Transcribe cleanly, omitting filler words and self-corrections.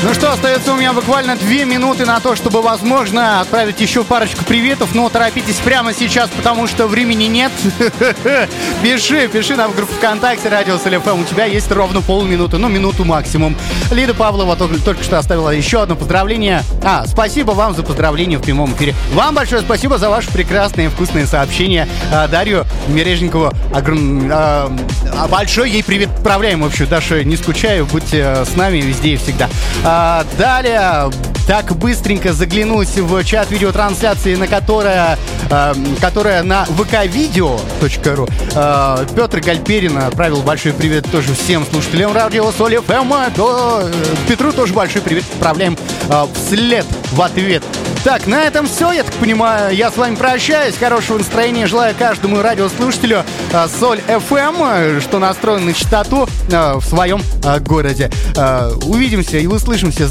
Ну что, остается у меня буквально 2 минуты на то, чтобы, возможно, отправить еще парочку приветов. Но торопитесь прямо сейчас, потому что времени нет. Пиши нам в группу ВКонтакте «Радио Соль ФМ». У тебя есть ровно полминуты, ну, минуту максимум. Лида Павлова только что оставила еще одно поздравление. Спасибо вам за поздравление в прямом эфире. Вам большое спасибо за ваши прекрасные вкусные сообщения. Дарью Мережникову большой ей привет отправляем. В общем, Даша, не скучаю, будьте с нами везде и всегда. Далее, так быстренько заглянуть в чат видеотрансляции, которая на vkvideo.ru. Петр Гальперин отправил большой привет тоже всем слушателям радио Соль ФМ. Петру тоже большой привет отправляем вслед в ответ. Так, на этом все, я так понимаю. Я с вами прощаюсь. Хорошего настроения желаю каждому радиослушателю Соль ФМ, что настроен на частоту в своем городе. Увидимся и услышимся